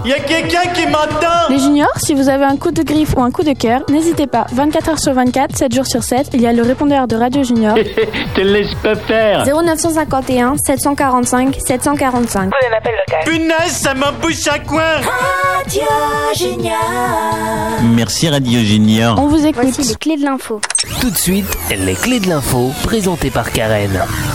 Y a quelqu'un qui m'entend? Les juniors, si vous avez un coup de griffe ou un coup de cœur, n'hésitez pas. 24 heures sur 24, 7 jours sur 7, il y a le répondeur de Radio Junior. Te laisse pas faire. 0951 745 745. Prenez l'appel local. Punaise, ça m'embouche à coin. Radio Junior. Merci Radio Junior. On vous écoute. Voici les clés de l'info. Tout de suite, les clés de l'info présentées par Karen.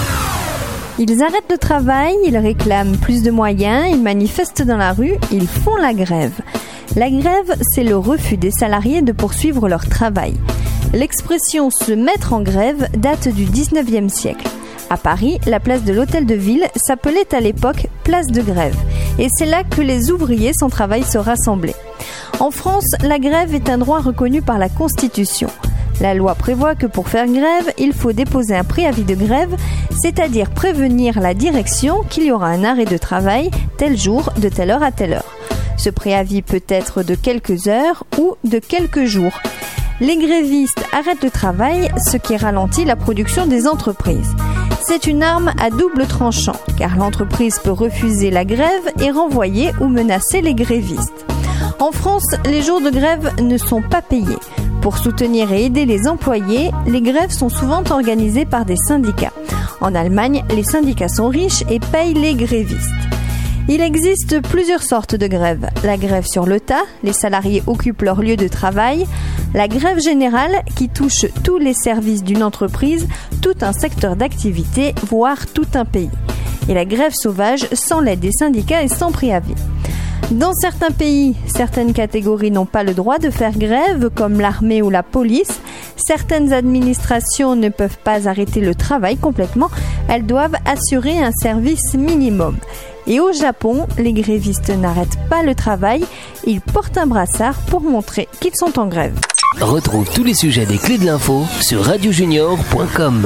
Ils arrêtent le travail, ils réclament plus de moyens, ils manifestent dans la rue, ils font la grève. La grève, c'est le refus des salariés de poursuivre leur travail. L'expression « se mettre en grève » date du 19e siècle. À Paris, la place de l'Hôtel de Ville s'appelait à l'époque « place de grève » et c'est là que les ouvriers sans travail se rassemblaient. En France, la grève est un droit reconnu par la Constitution. La loi prévoit que pour faire grève, il faut déposer un préavis de grève, c'est-à-dire prévenir la direction qu'il y aura un arrêt de travail tel jour, de telle heure à telle heure. Ce préavis peut être de quelques heures ou de quelques jours. Les grévistes arrêtent le travail, ce qui ralentit la production des entreprises. C'est une arme à double tranchant, car l'entreprise peut refuser la grève et renvoyer ou menacer les grévistes. En France, les jours de grève ne sont pas payés. Pour soutenir et aider les employés, les grèves sont souvent organisées par des syndicats. En Allemagne, les syndicats sont riches et payent les grévistes. Il existe plusieurs sortes de grèves. La grève sur le tas, les salariés occupent leur lieu de travail. La grève générale, qui touche tous les services d'une entreprise, tout un secteur d'activité, voire tout un pays. Et la grève sauvage, sans l'aide des syndicats et sans préavis. Dans certains pays, certaines catégories n'ont pas le droit de faire grève, comme l'armée ou la police. Certaines administrations ne peuvent pas arrêter le travail complètement, elles doivent assurer un service minimum. Et au Japon, les grévistes n'arrêtent pas le travail, ils portent un brassard pour montrer qu'ils sont en grève. Retrouve tous les sujets des clés de l'info sur radiojunior.com.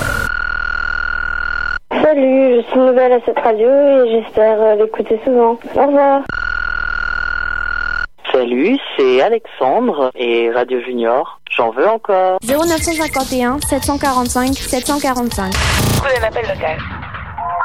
Salut, je suis nouvelle à cette radio et j'espère l'écouter souvent. Au revoir. Salut, c'est Alexandre et Radio Junior. J'en veux encore. 0951 745 745. Prenez l'appel local.